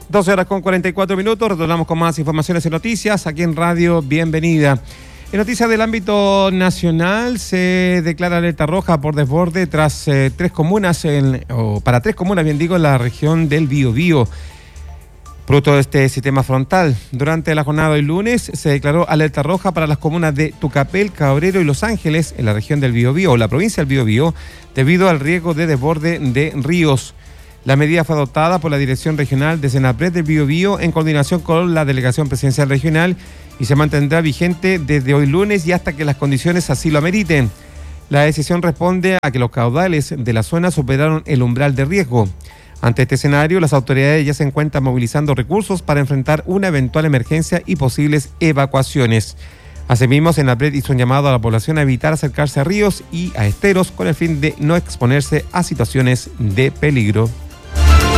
12 horas con 44 minutos, retornamos con más informaciones y noticias aquí en Radio Bienvenida. En noticias del ámbito nacional se declara alerta roja por desborde tras para tres comunas, en la región del Biobío. Producto de este sistema frontal, durante la jornada de hoy lunes se declaró alerta roja para las comunas de Tucapel, Cabrero y Los Ángeles en la región del Biobío, o la provincia del Biobío, debido al riesgo de desborde de ríos. La medida fue adoptada por la Dirección Regional de Senapred del Biobío en coordinación con la Delegación Presidencial Regional y se mantendrá vigente desde hoy lunes y hasta que las condiciones así lo ameriten. La decisión responde a que los caudales de la zona superaron el umbral de riesgo. Ante este escenario, las autoridades ya se encuentran movilizando recursos para enfrentar una eventual emergencia y posibles evacuaciones. Asimismo, Senapred hizo un llamado a la población a evitar acercarse a ríos y a esteros con el fin de no exponerse a situaciones de peligro.